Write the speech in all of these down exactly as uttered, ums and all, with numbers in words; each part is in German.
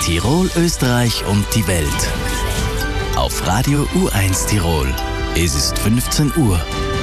Tirol, Österreich und die Welt. Auf Radio U eins Tirol. Es ist fünfzehn Uhr.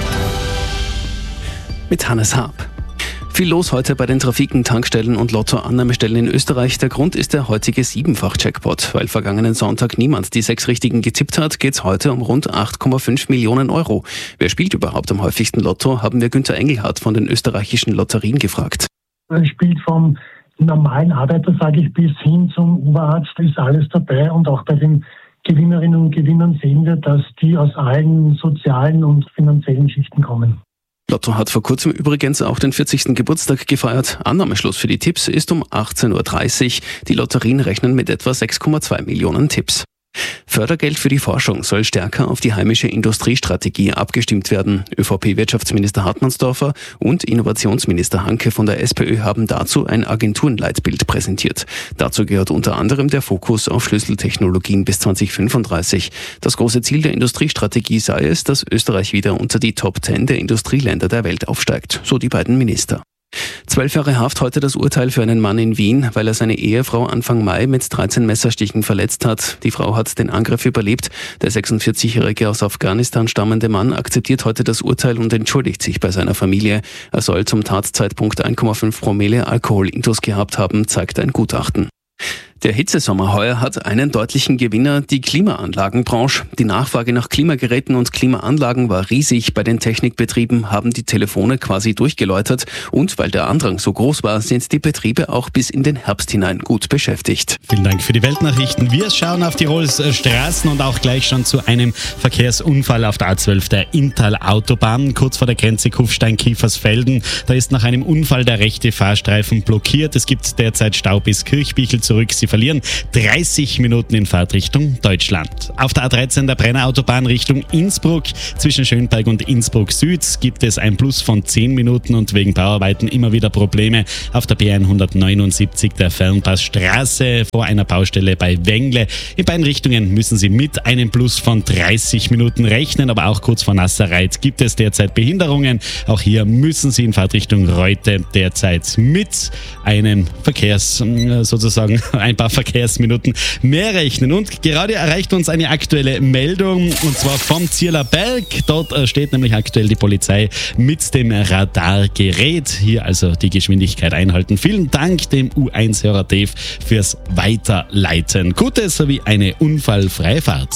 Mit Hannes Haab. Viel los heute bei den Trafiken, Tankstellen und Lottoannahmestellen in Österreich. Der Grund ist der heutige Siebenfach-Jackpot. Weil vergangenen Sonntag niemand die sechs Richtigen getippt hat, geht es heute um rund acht Komma fünf Millionen Euro. Wer spielt überhaupt am häufigsten Lotto, haben wir Günther Engelhardt von den österreichischen Lotterien gefragt. Es spielt vom normalen Arbeiter, sage ich, bis hin zum Oberarzt, ist alles dabei. Und auch bei den Gewinnerinnen und Gewinnern sehen wir, dass die aus allen sozialen und finanziellen Schichten kommen. Lotto hat vor kurzem übrigens auch den vierzigsten Geburtstag gefeiert. Annahmeschluss für die Tipps ist um achtzehn Uhr dreißig. Die Lotterien rechnen mit etwa sechs Komma zwei Millionen Tipps. Fördergeld für die Forschung soll stärker auf die heimische Industriestrategie abgestimmt werden. ÖVP-Wirtschaftsminister Hartmannsdorfer und Innovationsminister Hanke von der SPÖ haben dazu ein Agenturenleitbild präsentiert. Dazu gehört unter anderem der Fokus auf Schlüsseltechnologien bis zwanzig fünfunddreißig. Das große Ziel der Industriestrategie sei es, dass Österreich wieder unter die Top zehn der Industrieländer der Welt aufsteigt, so die beiden Minister. Zwölf Jahre Haft heute das Urteil für einen Mann in Wien, weil er seine Ehefrau Anfang Mai mit dreizehn Messerstichen verletzt hat. Die Frau hat den Angriff überlebt. Der sechsundvierzigjährige aus Afghanistan stammende Mann akzeptiert heute das Urteil und entschuldigt sich bei seiner Familie. Er soll zum Tatzeitpunkt eins Komma fünf Promille Alkoholintus gehabt haben, zeigt ein Gutachten. Der Hitzesommer heuer hat einen deutlichen Gewinner, die Klimaanlagenbranche. Die Nachfrage nach Klimageräten und Klimaanlagen war riesig. Bei den Technikbetrieben haben die Telefone quasi durchgeläutert. Und weil der Andrang so groß war, sind die Betriebe auch bis in den Herbst hinein gut beschäftigt. Vielen Dank für die Weltnachrichten. Wir schauen auf Tirols Straßen und auch gleich schon zu einem Verkehrsunfall auf der A zwölf der Inntal-Autobahn. Kurz vor der Grenze Kufstein-Kiefersfelden. Da ist nach einem Unfall der rechte Fahrstreifen blockiert. Es gibt derzeit Stau bis Kirchbichel zurück. Sie verlieren dreißig Minuten in Fahrtrichtung Deutschland. Auf der A dreizehn der Brenner Autobahn Richtung Innsbruck zwischen Schönberg und Innsbruck Süd gibt es ein Plus von zehn Minuten und wegen Bauarbeiten immer wieder Probleme. Auf der B hundertneunundsiebzig der Fernpassstraße vor einer Baustelle bei Wengle. In beiden Richtungen müssen Sie mit einem Plus von dreißig Minuten rechnen, aber auch kurz vor Nasserreit gibt es derzeit Behinderungen. Auch hier müssen Sie in Fahrtrichtung Reute derzeit mit einem Verkehrs, sozusagen ein paar Verkehrsminuten mehr rechnen. Und gerade erreicht uns eine aktuelle Meldung und zwar vom Zierler Berg. Dort steht nämlich aktuell die Polizei mit dem Radargerät. Hier also die Geschwindigkeit einhalten. Vielen Dank dem U eins Hörer Dave fürs Weiterleiten. Gute sowie eine unfallfreie Fahrt.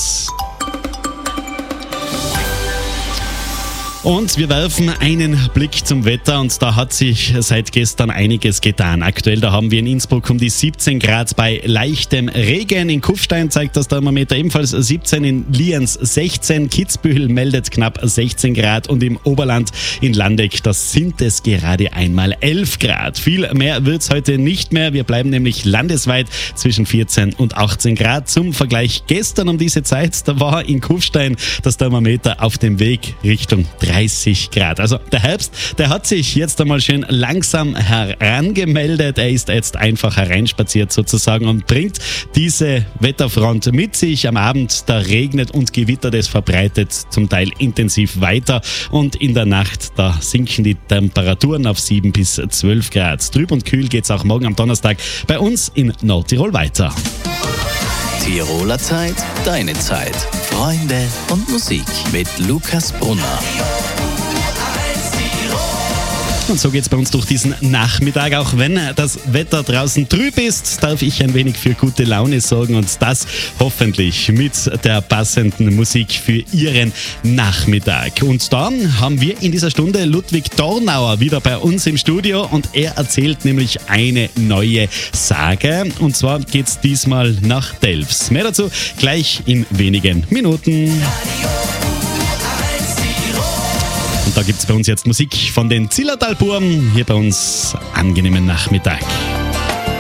Und wir werfen einen Blick zum Wetter und da hat sich seit gestern einiges getan. Aktuell, da haben wir in Innsbruck um die siebzehn Grad bei leichtem Regen. In Kufstein zeigt das Thermometer ebenfalls siebzehn, in Lienz sechzehn, Kitzbühel meldet knapp sechzehn Grad und im Oberland in Landeck, das sind es gerade einmal elf Grad. Viel mehr wird's heute nicht mehr. Wir bleiben nämlich landesweit zwischen vierzehn und achtzehn Grad. Zum Vergleich gestern um diese Zeit, da war in Kufstein das Thermometer auf dem Weg Richtung dreißig Grad. Also der Herbst, der hat sich jetzt einmal schön langsam herangemeldet. Er ist jetzt einfach hereinspaziert sozusagen und bringt diese Wetterfront mit sich. Am Abend, da regnet und gewittert es verbreitet zum Teil intensiv weiter und in der Nacht, da sinken die Temperaturen auf sieben bis zwölf Grad. Trüb und kühl geht's auch morgen am Donnerstag bei uns in Nordtirol weiter. Tiroler Zeit, deine Zeit. Freunde und Musik mit Lukas Brunner. Und so geht's bei uns durch diesen Nachmittag. Auch wenn das Wetter draußen trüb ist, darf ich ein wenig für gute Laune sorgen und das hoffentlich mit der passenden Musik für Ihren Nachmittag. Und dann haben wir in dieser Stunde Ludwig Dornauer wieder bei uns im Studio und er erzählt nämlich eine neue Sage. Und zwar geht's diesmal nach Delfs. Mehr dazu gleich in wenigen Minuten. Und da gibt es bei uns jetzt Musik von den Zillertalburgen. Hier bei uns angenehmen Nachmittag.